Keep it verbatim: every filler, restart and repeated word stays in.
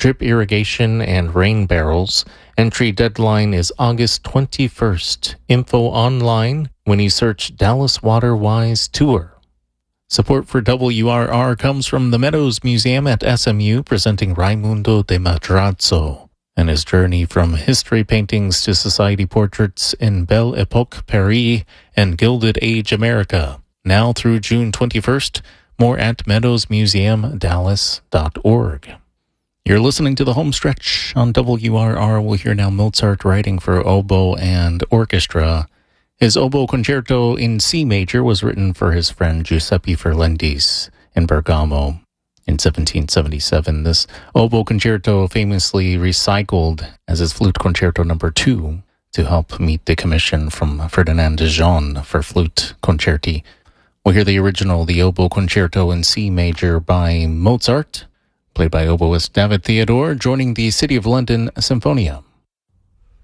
drip irrigation and rain barrels. Entry deadline is August twenty-first. Info online when you search Dallas Waterwise Tour. Support for W R R comes from the Meadows Museum at S M U, presenting Raimundo de Madrazo and his journey from history paintings to society portraits in Belle Epoque Paris and Gilded Age America. Now through June twenty-first, more at meadows museum dallas dot org. You're listening to the home stretch on W R R. We'll hear now Mozart writing for oboe and orchestra. His oboe concerto in C major was written for his friend Giuseppe Ferlendis in Bergamo in seventeen seventy-seven. This oboe concerto famously recycled as his flute concerto number two to help meet the commission from Ferdinand de Jong for flute concerti. We'll hear the original, the oboe concerto in C major by Mozart, played by oboist David Theodore, joining the City of London Symphonia.